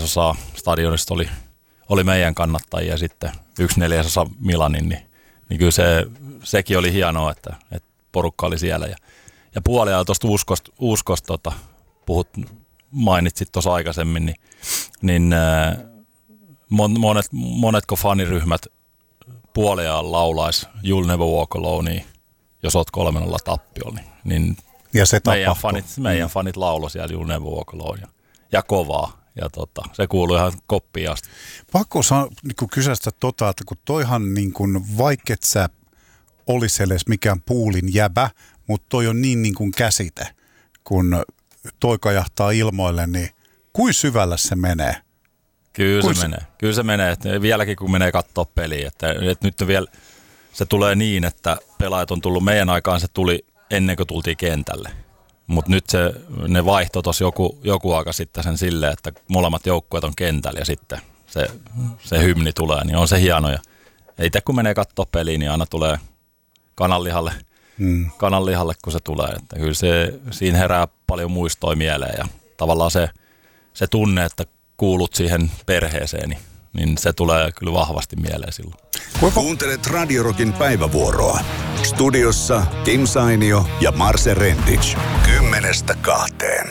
3/4 stadionista oli meidän kannattajia ja sitten 1/4 Milanin, niin kyllä sekin oli hienoa, että porukka oli siellä. Ja puoliajalla tuosta uskosta mainitsit tuossa aikaisemmin, niin monetko faniryhmät puoliajalla laulaisi You'll Never Walk Alone, niin jos oot 3-0 tappiolla, niin ja se meidän fanit lauloi siellä You'll Never Walk Alone ja kovaa. Ja se kuuluu ihan koppiin asti. Pakko niin kysästä että kun toihan niin kuin, vaikka et sä olisi edes mikään puulin jäbä, mutta toi on niin kuin käsite, kun toi kajahtaa ilmoille, niin kuin syvällä se menee? Kyllä se menee. Että vieläkin kun menee katsoa peliä, että nyt vielä se tulee niin, että pelaajat on tullut, meidän aikaan se tuli ennen kuin tultiin kentälle. Mutta nyt ne vaihtoi tuossa joku aika sitten sen silleen, että molemmat joukkueet on kentällä ja sitten se hymni tulee, niin on se hieno. Ja itse kun menee katsoa peliä, niin aina tulee kananlihalle, kun se tulee. Että kyllä siinä herää paljon muistoja mieleen ja tavallaan se tunne, että kuulut siihen perheeseen, niin se tulee kyllä vahvasti mieleen silloin. Kuuntelet Radio Rockin päivävuoroa. Studiossa Kim Sainio ja Marse Rendic. 10:00–2:00.